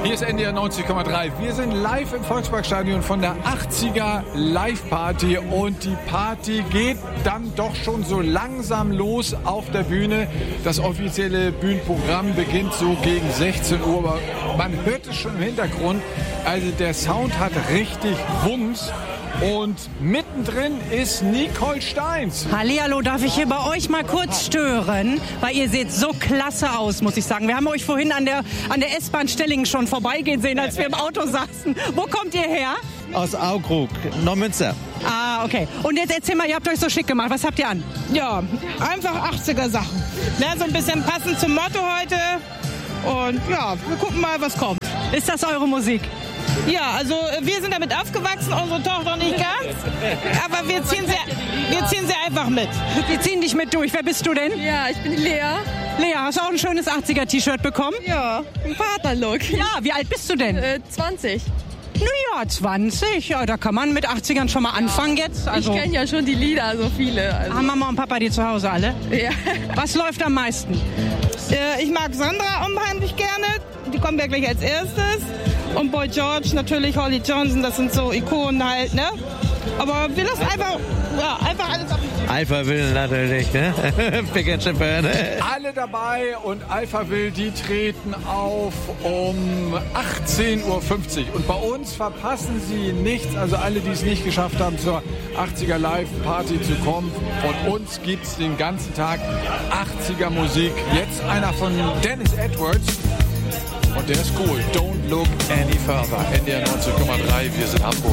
Hier ist NDR 90,3. Wir sind live im Volksparkstadion von der 80er Live-Party und die Party geht dann doch schon so langsam los auf der Bühne. Das offizielle Bühnenprogramm beginnt so gegen 16 Uhr, aber man hört es schon im Hintergrund. Also der Sound hat richtig Wumms. Und mittendrin ist Nicole Steins. Hallihallo, darf ich hier bei euch mal kurz stören? Weil ihr seht so klasse aus, muss ich sagen. Wir haben euch vorhin an der S-Bahn Stellingen schon vorbeigehen sehen, als wir im Auto saßen. Wo kommt ihr her? Aus Aukrug, Neumünster. Ah, okay. Und jetzt erzähl mal, ihr habt euch so schick gemacht. Was habt ihr an? Ja, einfach 80er Sachen. Ne, so ein bisschen passend zum Motto heute. Und ja, wir gucken mal, was kommt. Ist das eure Musik? Ja, also wir sind damit aufgewachsen, unsere Tochter nicht ganz. Aber wir ziehen sie einfach mit. Wir ziehen dich mit durch. Wer bist du denn? Ja, ich bin die Lea. Lea, hast du auch ein schönes 80er-T-Shirt bekommen? Ja, ein Vaterlook. Ja, wie alt bist du denn? 20. Naja, 20. Ja, da kann man mit 80ern schon mal anfangen jetzt. Also, ich kenne ja schon die Lieder, so viele. Also. Haben Mama und Papa die zu Hause alle? Ja. Was läuft am meisten? Ich mag Sandra unheimlich gerne. Die kommt ja gleich als erstes. Und Boy George, natürlich Holly Johnson, das sind so Ikonen halt, ne? Aber wir lassen einfach alles auf mich. Alpha Will natürlich, ne? Big and Chipper, ne? Alle dabei und Alpha Will, die treten auf um 18.50 Uhr. Und bei uns verpassen Sie nichts, also alle, die es nicht geschafft haben, zur 80er Live-Party zu kommen. Von uns gibt es den ganzen Tag 80er Musik. Jetzt einer von Dennis Edwards. Und der ist cool. Don't look any further. NDR 90,3, wir sind Hamburg.